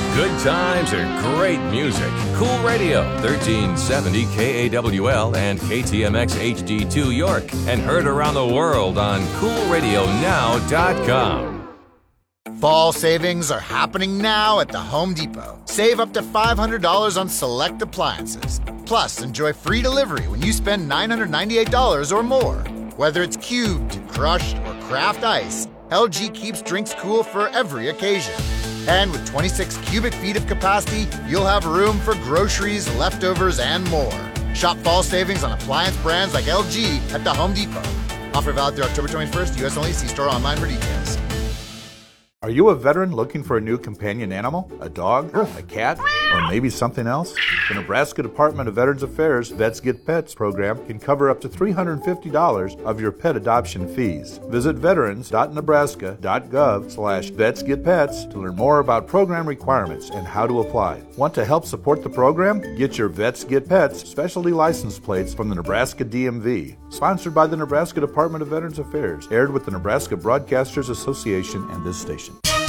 Good times or great music. Cool Radio, 1370 KAWL and KTMX HD2 York. And heard around the world on CoolRadioNow.com. Fall savings are happening now at the Home Depot. Save up to $500 on select appliances. Plus, enjoy free delivery when you spend $998 or more. Whether it's cubed, crushed, or craft ice, LG keeps drinks cool for every occasion. And with 26 cubic feet of capacity, you'll have room for groceries, leftovers, and more. Shop fall savings on appliance brands like LG at the Home Depot. Offer valid through October 21st, U.S. only. See store online for details. Are you a veteran looking for a new companion animal? A dog? A cat? Or maybe something else? The Nebraska Department of Veterans Affairs Vets Get Pets program can cover up to $350 of your pet adoption fees. Visit veterans.nebraska.gov/vetsgetpets to learn more about program requirements and how to apply. Want to help support the program? Get your Vets Get Pets specialty license plates from the Nebraska DMV. Sponsored by the Nebraska Department of Veterans Affairs. Aired with the Nebraska Broadcasters Association and this station.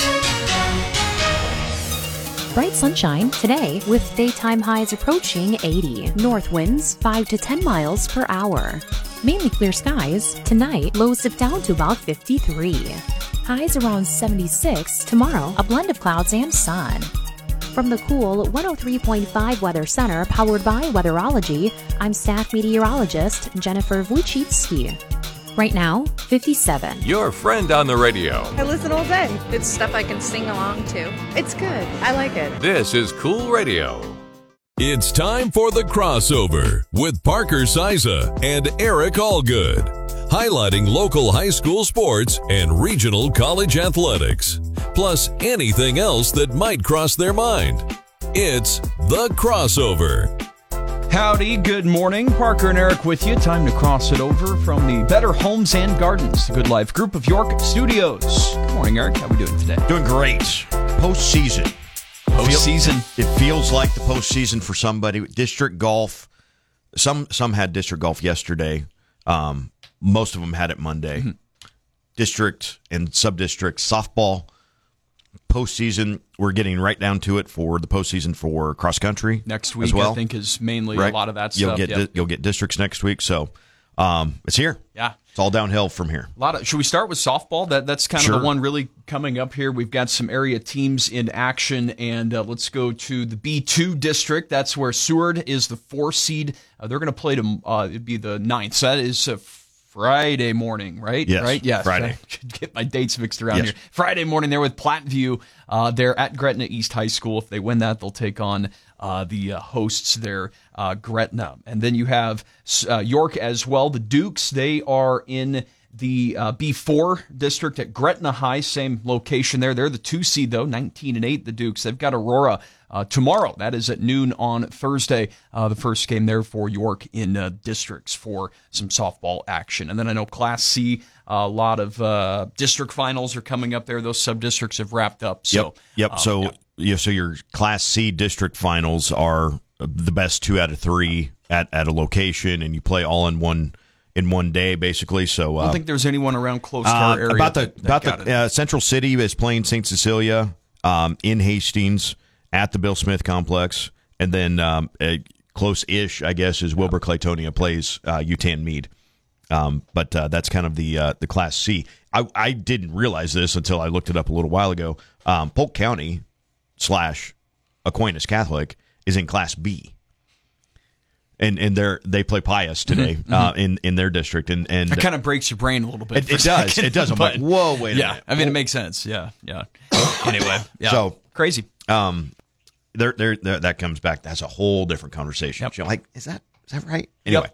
Bright sunshine today with daytime highs approaching 80. North winds 5 to 10 miles per hour. Mainly clear skies. Tonight, lows dip down to about 53. Highs around 76. Tomorrow, a blend of clouds and sun. From the Cool 103.5 Weather Center, powered by Weatherology, I'm staff meteorologist Jennifer Wojcicki. Right now, 57. Your friend on the radio. I listen all day. It's stuff I can sing along to. It's good. I like it. This is Cool Radio. It's time for The Crossover with Parker Siza and Eric Allgood, highlighting local high school sports and regional college athletics, plus anything else that might cross their mind. It's The Crossover. Howdy, good morning. Parker and Eric with you. Time to cross it over from the Better Homes and Gardens, the Good Life Group of York Studios. Good morning, Eric. How are we doing today? Doing great. Postseason. Postseason. It feels like the postseason for somebody. District golf. Some had district golf yesterday. Most of them had it Monday. Mm-hmm. District and sub-district softball. Postseason, we're getting right down to it for the postseason for cross country next week. As well. I think is mainly right? a lot of that you'll stuff. You'll get districts next week, so it's here. Yeah, it's all downhill from here. Should we start with softball? That's kind of the one really coming up here. We've got some area teams in action, and let's go to the B2 district. That's where Seward is the 4 seed. They're going to play it'd be the 9th. So that is Friday morning, right? Yes. Right? Yes. Friday. I could get my dates mixed around here. Friday morning, they're with Platteview. They're at Gretna East High School. If they win that, they'll take on the hosts there, Gretna. And then you have York as well. The Dukes, they are in the B4 district at Gretna High, same location there. They're the 2 seed, though, 19-8, the Dukes. They've got Aurora tomorrow. That is at noon on Thursday. The first game there for York in districts for some softball action. And then I know Class C, a lot of district finals are coming up there. Those sub-districts have wrapped up. So, Yep. So your Class C district finals are the best 2 out of 3 at a location, and you play all in one day, basically. So I don't think there's anyone around close to our area. About the Central City is playing St. Cecilia in Hastings at the Bill Smith Complex, and then close-ish, I guess, is Wilbur Claytonia plays UTAN Meade. But that's kind of the Class C. I didn't realize this until I looked it up a little while ago. Polk County / Aquinas Catholic is in Class B. And they play Pius today in their district, and it kind of breaks your brain a little bit. It does. It does. I'm like, whoa, wait a minute. I mean, it makes sense. Yeah. Anyway, so crazy. That comes back. That's a whole different conversation. Yep. You're like, is that right? Anyway,